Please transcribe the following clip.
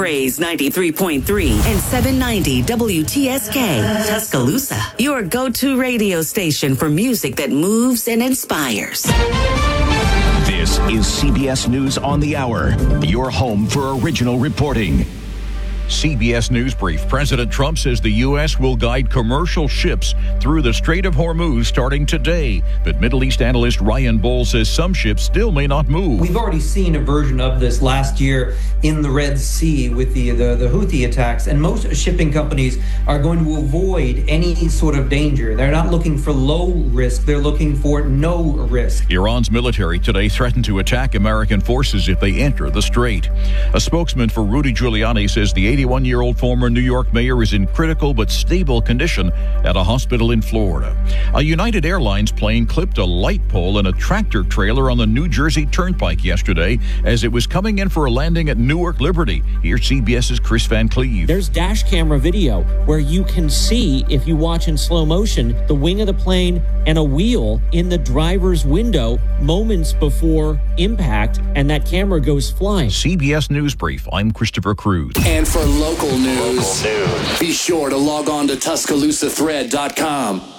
Blaze 93.3 and 790 WTSK, Tuscaloosa. Your go-to radio station for music that moves and inspires. This is CBS News on the Hour, your home for original reporting. CBS News Brief. President Trump says the U.S. will guide commercial ships through the Strait of Hormuz starting today. But Middle East analyst Ryan Bowles says some ships still may not move. We've already seen a version of this last year in the Red Sea with the Houthi attacks, and most shipping companies are going to avoid any sort of danger. They're not looking for low risk, they're looking for no risk. Iran's military today threatened to attack American forces if they enter the strait. A spokesman for Rudy Giuliani says the 81-year-old former New York mayor is in critical but stable condition at a hospital in Florida. A United Airlines plane clipped a light pole in a tractor trailer on the New Jersey Turnpike yesterday as it was coming in for a landing at Newark Liberty. Here's CBS's Chris Van Cleve. There's dash camera video where you can see, if you watch in slow motion, the wing of the plane and a wheel in the driver's window moments before impact, and that camera goes flying. CBS News Brief. I'm Christopher Cruz. And for local news, be sure to log on to TuscaloosaThread.com.